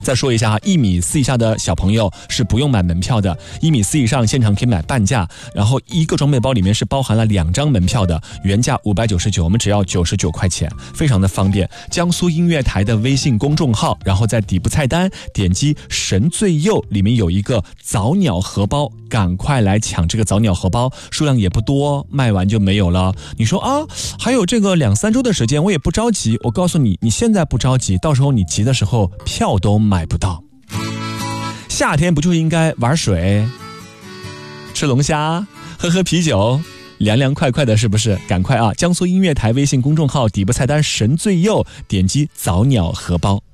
再说一下，1.4米以下的小朋友是不用买门票的，1.4米以上现场可以买半价，然后一个装备包里面是包含了2张门票的，原价599，我们只要99块钱，非常的方便。江苏音乐台的微信公众号，然后在底部菜单点击神最右，里面有一个早鸟荷包，赶快来抢这个早鸟荷包，数量也不多，卖完就没有了。你说啊，还有这个2-3周的时间，我也不着急。我告诉你，你现在不着急，到时候你急的时候票都买不到。夏天不就应该玩水、吃龙虾、喝啤酒，凉凉快快的，是不是？赶快啊！江苏音乐台微信公众号底部菜单神最右，点击早鸟荷包。